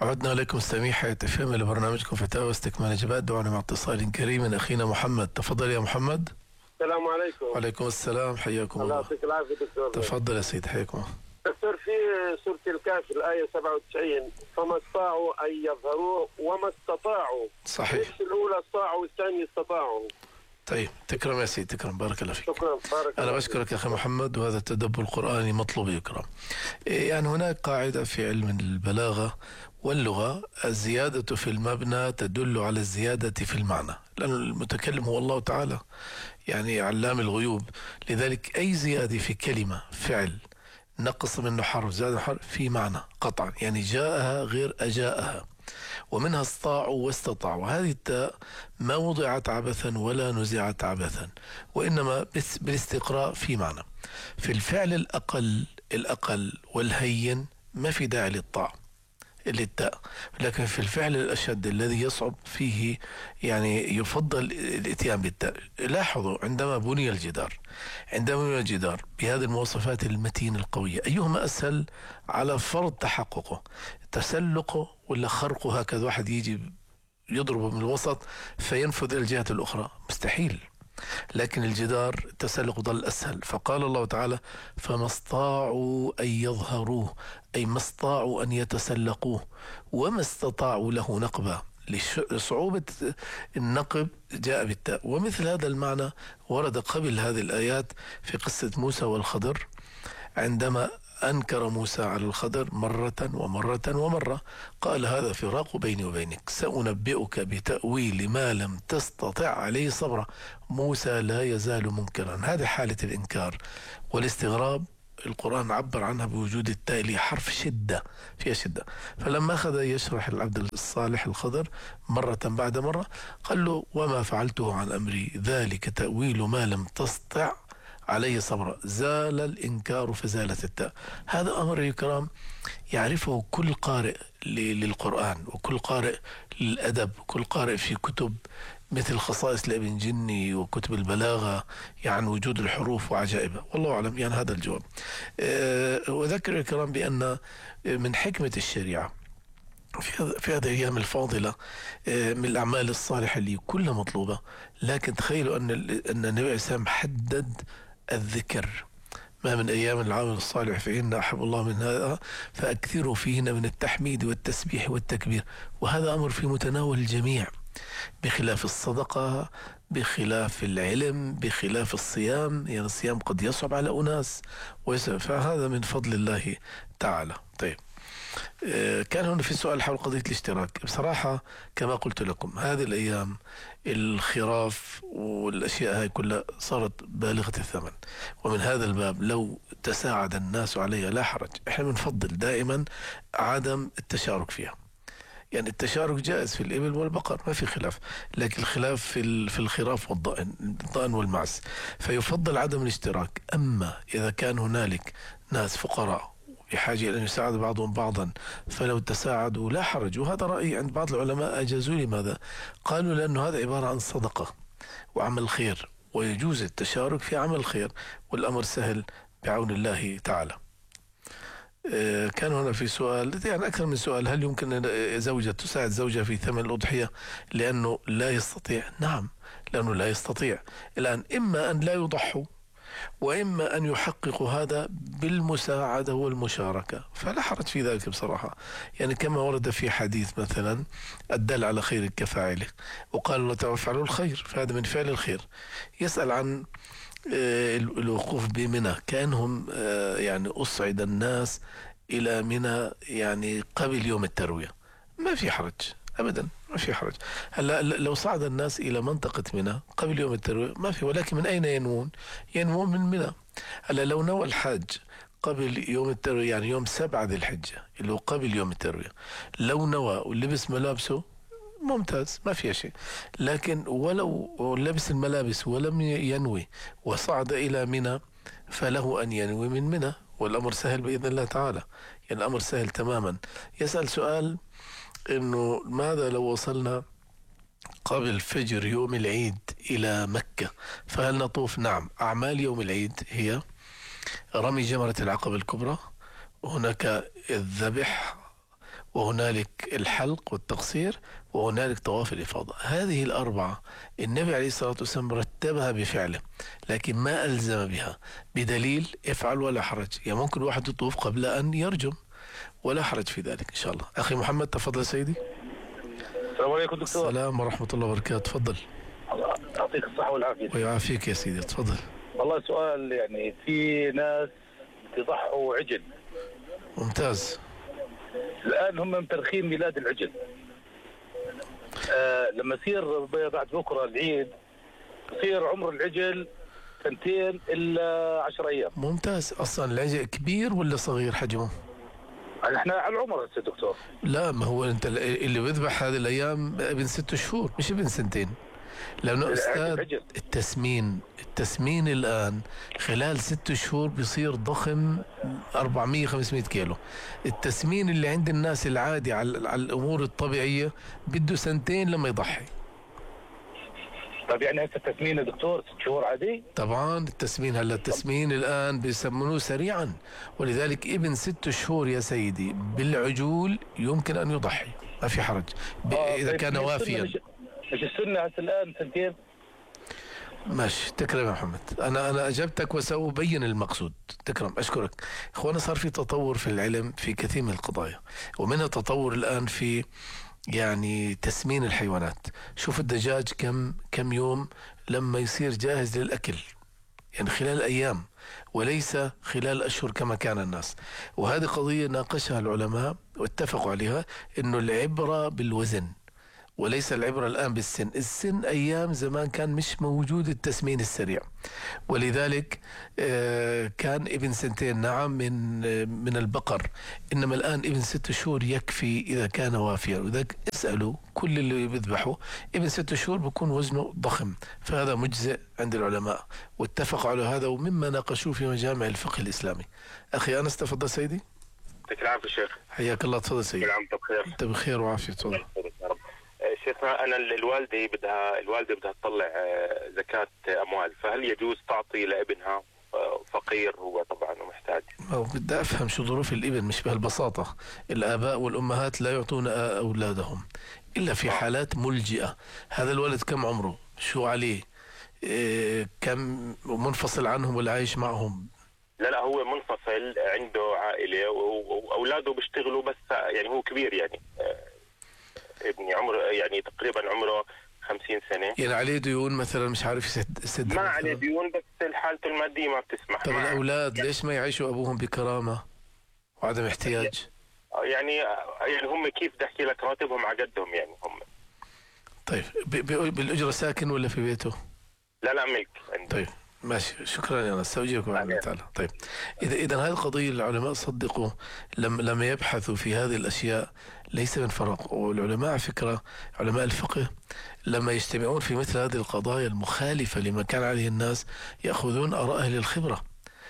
عدنا لكم سميحة تفهم لبرنامجكم فتاوى واستكمال إجابات. دعونا مع اتصال كريم من أخينا محمد. تفضل يا محمد. السلام عليكم. وعليكم السلام، حياكم الله الله. يعطيك العافية دكتور. تفضل يا سيد، حياكم الله. دكتور، في سورة الكهف الآية 97 فما استطاعوا أن يظهروه وما استطاعوا. صحيح. ليش الأولى استطاعوا والثانية استطاعوا؟ طيب تكرم يا سيدي، تكرم، بارك الله فيك. شكرا، بارك أنا الله بشكرك يا أخي محمد، وهذا التدبر القرآني مطلوب يكرم. يعني هناك قاعدة في علم البلاغة واللغة: الزيادة في المبنى تدل على الزيادة في المعنى، لأن المتكلم هو الله تعالى، يعني علام الغيوب. لذلك أي زيادة في كلمة فعل نقص منه حرف زاد حرف في معنى قطعا، يعني جاءها غير أجاءها. ومنها استطاعوا واستطاعوا، هذه التاء ما وضعت عبثا ولا نزعت عبثا، وإنما بالاستقراء في معنى. في الفعل الأقل والهين ما في داعي للتاء، لكن في الفعل الأشد الذي يصعب فيه يعني يفضل الاتيان بالتاء. لاحظوا عندما بني الجدار بهذه المواصفات المتينة القوية، أيهما أسهل على فرض تحققه؟ تسلقه ولا خرقه؟ هكذا واحد يجي يضربه من الوسط فينفذ إلى الجهة الأخرى، مستحيل. لكن الجدار التسلق ظل أسهل، فقال الله تعالى: فما استطاعوا أن يظهروه، أي ما استطاعوا أن يتسلقوه، وما استطاعوا له نقبا. لصعوبة النقب جاء بالتاء. ومثل هذا المعنى ورد قبل هذه الآيات في قصة موسى والخضر، عندما أنكر موسى على الخضر مرة ومرة، قال: هذا فراق بيني وبينك، سأنبئك بتأويل ما لم تستطع عليه صبرا. موسى لا يزال منكرا. هذه حالة الإنكار والاستغراب القرآن عبر عنها بوجود التاء اللي حرف شدة، فيها شدة. فلما أخذ يشرح العبد الصالح الخضر مرة بعد مرة قال له: وما فعلته عن أمري، ذلك تأويل ما لم تستطع عليه صبرا. زال الإنكار فزالت التاء. هذا أمر الكرام يعرفه كل قارئ للقرآن، وكل قارئ للأدب، وكل قارئ في كتب مثل خصائص لابن جني وكتب البلاغة، يعني وجود الحروف وعجائبها. والله أعلم، يعني هذا الجواب. وذكر الكرام بأن من حكمة الشريعة في هذه الأيام الفاضلة من الأعمال الصالحة اللي كلها مطلوبة، لكن تخيلوا أن النبي عليه السلام حدد الذكر: ما من أيام العمل الصالح فإن أحب الله من هذا فأكثروا فيهن من التحميد والتسبيح والتكبير. وهذا أمر في متناول الجميع، بخلاف الصدقة، بخلاف العلم، بخلاف الصيام. يعني الصيام قد يصعب على أناس، فهذا من فضل الله تعالى. طيب، كان هنا في سؤال حول قضية الاشتراك. بصراحة كما قلت لكم هذه الأيام الخراف والأشياء هاي كلها صارت بالغة الثمن، ومن هذا الباب لو تساعد الناس عليها لا حرج. احنا بنفضل دائما عدم التشارك فيها. يعني التشارك جائز في الإبل والبقر، ما في خلاف، لكن الخلاف في الخراف والضأن والمعز، فيفضل عدم الاشتراك. أما إذا كان هنالك ناس فقراء بحاجة إلى أن يساعد بعضهم بعضا فلو تساعدوا لا حرج. وهذا رأي عند بعض العلماء أجازوا. لماذا؟ قالوا لأنه هذا عبارة عن صدقة وعمل خير، ويجوز التشارك في عمل الخير، والأمر سهل بعون الله تعالى. كان هنا في سؤال، يعني أكثر من سؤال: هل يمكن زوجة تساعد زوجها في ثمن الأضحية لأنه لا يستطيع؟ نعم، لأنه لا يستطيع. الآن إما أن لا يضحوا، وإما أن يحققوا هذا بالمساعدة والمشاركة، فلا حرج في ذلك بصراحة. يعني كما ورد في حديث مثلا: الدل على خير كفاعله، وقال الله تعالى: افعلوا الخير، فهذا من فعل الخير. يسأل عن الوقوف بمنى، كأنهم يعني أصعد الناس إلى منى يعني قبل يوم التروية، ما في حرج أبدا، ما في حرج. هلا لو صعد الناس إلى منطقة منى قبل يوم التروية ما في، ولكن من أين ينوون؟ ينوون من منى. هلا لو نوى الحاج قبل يوم التروية، يعني يوم 7 ذي الحجة اللي هو قبل يوم التروية، لو نوى ولبس ملابسه ممتاز، ما فيها شيء. لكن ولو لبس الملابس ولم ينوي وصعد إلى منى فله أن ينوي من منى، والأمر سهل بإذن الله تعالى. يعني الأمر سهل تماما. يسأل سؤال إنه ماذا لو وصلنا قبل فجر يوم العيد إلى مكة فهل نطوف؟ نعم. أعمال يوم العيد هي رمي جمرة العقبة الكبرى، وهناك الذبح، وهنالك الحلق والتقصير، وهنالك طواف الإفاضة. هذه الأربعة النبي عليه الصلاة والسلام رتبها بفعله، لكن ما ألزم بها بدليل افعل ولا حرج. يعني ممكن واحد يطوف قبل أن يرجم، ولا حرج في ذلك إن شاء الله. أخي محمد تفضل سيدي. السلام عليكم دكتور. السلام ورحمة الله وبركاته. تفضل. الله يعطيك الصحة والعافية. ويعافيك يا سيدي، تفضل. والله سؤال، يعني في ناس يضحوا عجل. ممتاز. الآن هم مترخين ميلاد العجل. لما يصير بعد بكرة العيد يصير عمر العجل 2 إلا 10 أيام. ممتاز. أصلا العجل كبير ولا صغير حجمه؟ احنا على العمر هسه دكتور. لا، ما هو انت اللي بيذبح هذه الايام ابن 6 شهور مش ابن 2 سنين. لانه استاذ التسمين الان خلال 6 شهور بيصير ضخم 400-500 كيلو. التسمين اللي عند الناس العادي على الامور الطبيعيه بده 2 لما يضحي. طيب يعني هسه التسمين يا دكتور 6 شهور عادي؟ طبعا التسمين هلا التسمين الان بيسمنوه سريعا، ولذلك ابن 6 شهور يا سيدي بالعجول يمكن ان يضحي، ما في حرج اذا كان وافيا. مش السنه هسه الان 2. ماشي، تكرم يا محمد. انا اجبتك وسأبين المقصود. تكرم، اشكرك. اخوانا، صار في تطور في العلم في كثير من القضايا، ومنها تطور الان في يعني تسمين الحيوانات. شوف الدجاج كم يوم لما يصير جاهز للأكل، يعني خلال أيام وليس خلال أشهر كما كان الناس. وهذه قضية ناقشها العلماء واتفقوا عليها، إنه العبرة بالوزن وليس العبرة الآن بالسن. السن أيام زمان كان مش موجود التسمين السريع، ولذلك كان ابن 2 نعم من البقر، إنما الآن ابن 6 شهور يكفي إذا كان وافيا. وذلك اسألوا كل اللي بيذبحوا ابن 6 شهور بيكون وزنه ضخم، فهذا مجزئ عند العلماء واتفقوا على هذا، ومما ناقشوه في مجامع الفقه الإسلامي. أخي أنس تفضل سيدي. يعطيك العافية شيخ. حياك الله، تفضل سيدي. كل عام وانت بخير. أنت بخير وعافية، تفضل. شيخنا، أنا الوالدة بدها تطلع زكاة أموال، فهل يجوز تعطي لابنها فقير هو طبعا ومحتاج؟ بدي أفهم شو ظروف الابن. مش بهالبساطة. الآباء والأمهات لا يعطون أولادهم إلا في حالات ملجئة. هذا الولد كم عمره؟ شو عليه؟ كم منفصل عنهم ولا عايش معهم؟ لا هو منفصل، عنده عائلة وأولاده بيشتغلوا، بس يعني هو كبير، يعني ابني عمره يعني تقريبا عمره 50 سنة. يعني عليه ديون مثلا مش عارف يسد؟ ما عليه ديون، بس حالته المادية ما بتسمح. طب الأولاد ليش ما يعيشوا أبوهم بكرامة وعدم احتياج؟ يعني هم كيف بدي أحكي لك، راتبهم على قدهم يعني هم. طيب بالأجرة ساكن ولا في بيته؟ لا ملك عنده. طيب ماشي، شكرا يا ناس، سأجيبكم بعد الله تعالى. طيب إذا هذه القضية العلماء صدقوا لما يبحثوا في هذه الأشياء ليس من فراغ. والعلماء على فكرة علماء الفقه لما يجتمعون في مثل هذه القضايا المخالفة لما كان عليه الناس يأخذون آراء أهل الخبرة،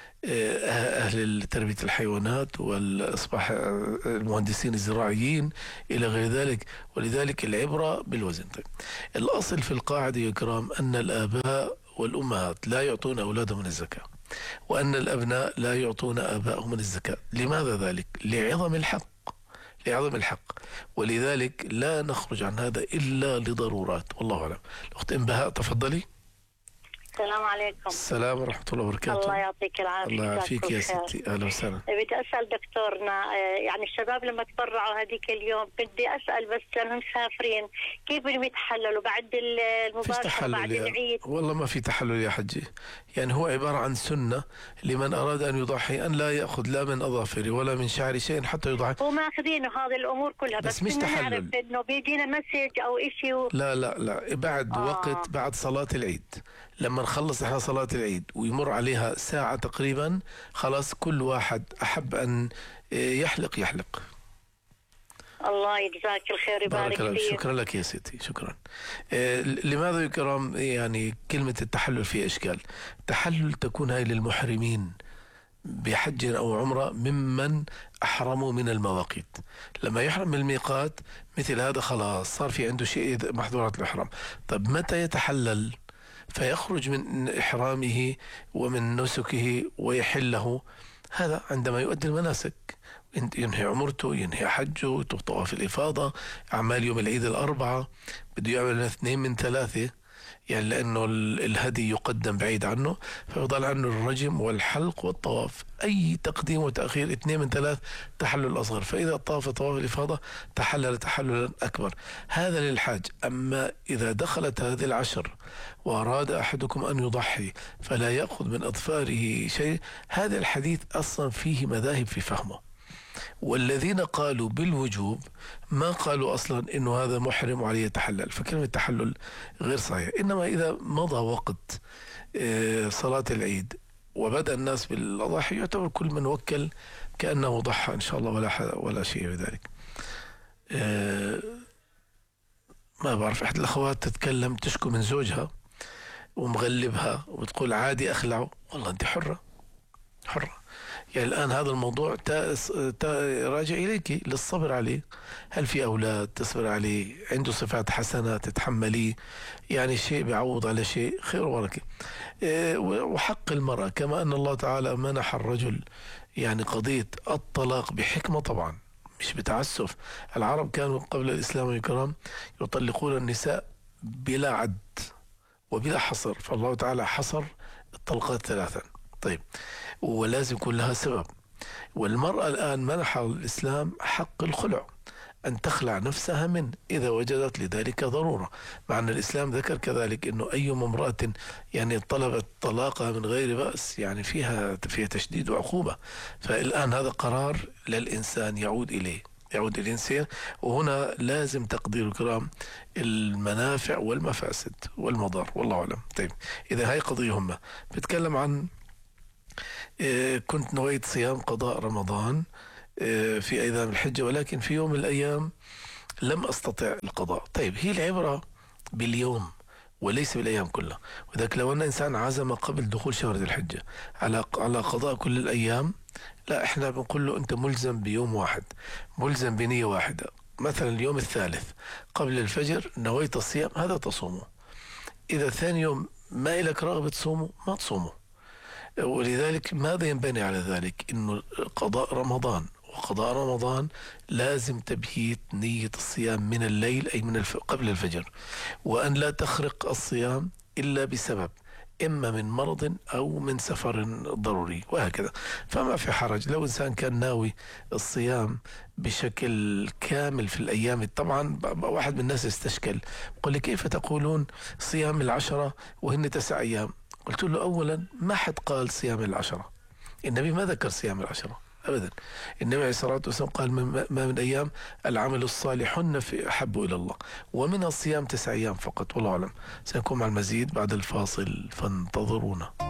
أهل تربية الحيوانات والأصبح المهندسين الزراعيين إلى غير ذلك. ولذلك العبرة بالوزن. طيب الأصل في القاعدة يا كرام أن الآباء والأمهات لا يعطون أولادهم من الزكاة، وأن الأبناء لا يعطون آبائهم من الزكاة. لماذا ذلك؟ لعظم الحق. ولذلك لا نخرج عن هذا إلا لضرورات، والله أعلم. الأخت إنبهاء تفضلي. السلام عليكم. السلام ورحمة الله وبركاته. الله يعطيك العافية. الله يعافيك يا ستي، أهلا وسهلا. بدي أسأل دكتورنا، يعني الشباب لما تبرعوا هذيك اليوم، بدي أسأل بس لأنهم مسافرين كيف بدهم يتحللوا بعد المباشرة بعد العيد؟ والله ما في تحلل يا حجي. يعني هو عبارة عن سنة لمن أراد أن يضحي أن لا يأخذ لا من أظافره ولا من شعر شيء حتى يضحي. هو ماخذينه هذه الأمور كلها، بس مش تحلل. إنه بيجينا مسج أو إشي لا بعد وقت، بعد صلاة العيد. لما نخلص احنا صلاة العيد ويمر عليها ساعة تقريبا، خلاص كل واحد أحب أن يحلق. الله يجزاك الخير ويبارك فيك. شكرا لك يا سيدي، شكرا. لماذا يا كرام يعني كلمة التحلل في إشكال؟ التحلل تكون هاي للمحرمين بحج أو عمرة ممن أحرموا من المواقيت. لما يحرم من الميقات مثل هذا خلاص صار في عنده شيء محظورات الإحرام. طب متى يتحلل فيخرج من إحرامه ومن نسكه ويحله؟ هذا عندما يؤدي المناسك ينهي عمرته، ينهي حجه، طواف الإفاضة، أعمال يوم العيد الأربعة، بده يعمل 2 من 3، يعني لأنه الهدي يقدم بعيد عنه، فيضل عنه الرجم والحلق والطواف. أي تقديم وتأخير 2 من 3 تحلل أصغر، فإذا طاف طواف الإفاضة تحلل تحللا أكبر. هذا للحاج. أما إذا دخلت هذه العشر وأراد أحدكم أن يضحي فلا يأخذ من أظفاره شيء، هذا الحديث أصلا فيه مذاهب في فهمه. والذين قالوا بالوجوب ما قالوا أصلا إنه هذا محرم وعليه يتحلل، فكلمة تحلل غير صحيح. إنما إذا مضى وقت صلاة العيد وبدأ الناس بالأضاحي يعتبر كل من وكل كأنه ضحى إن شاء الله، ولا شيء بذلك. ما بعرف، أحد الأخوات تتكلم تشكو من زوجها ومغلبها وتقول عادي أخلعه. والله أنت حرة. يعني الآن هذا الموضوع راجع إليك للصبر عليه. هل في أولاد تصبر عليه، عنده صفات حسنة تتحمليه، يعني شيء بيعوض على شيء، خير ولك. وحق المرأة كما أن الله تعالى منح الرجل يعني قضية الطلاق بحكمة طبعا، مش بتعسف. العرب كانوا قبل الإسلام الكرام يطلقون النساء بلا عد وبلا حصر، فالله تعالى حصر الطلقات 3. طيب، ولازم يكون لها سبب. والمرأة الآن منح الإسلام حق الخلع، أن تخلع نفسها منه إذا وجدت لذلك ضرورة. مع أن الإسلام ذكر كذلك أنه أي امرأة يعني طلبت طلاقها من غير بأس يعني فيها تشديد وعقوبة. فالآن هذا قرار للإنسان يعود الإنسان، وهنا لازم تقدير الكرام المنافع والمفاسد والمضار، والله أعلم. طيب، إذا هاي قضية هم بتكلم عن كنت نويت صيام قضاء رمضان في أيام الحجة، ولكن في يوم من الأيام لم أستطع القضاء. طيب، هي العبرة باليوم وليس بالأيام كلها. وذلك لو أن إنسان عزم قبل دخول شهر ذي الحجة على قضاء كل الأيام، لا، إحنا بنقول له أنت ملزم بيوم واحد، ملزم بنية واحدة. مثلا اليوم الثالث قبل الفجر نويت الصيام، هذا تصومه. إذا ثاني يوم ما إلك رغبة تصومه، ما تصومه. ولذلك ماذا ينبني على ذلك؟ إنه قضاء رمضان لازم تبييت نية الصيام من الليل، أي قبل الفجر، وأن لا تخرق الصيام إلا بسبب إما من مرض أو من سفر ضروري، وهكذا. فما في حرج لو إنسان كان ناوي الصيام بشكل كامل في الأيام. طبعا واحد من الناس استشكل، قل لي كيف تقولون صيام 10 وهن 9 أيام؟ قلت له أولا ما حد قال صيام 10، النبي ما ذكر صيام 10 أبدا. النبي عليه الصلاة والسلام قال ما من أيام العمل الصالحون في أحب إلى الله، ومن الصيام 9 أيام فقط، والله أعلم. سنكون مع المزيد بعد الفاصل، فانتظرونا.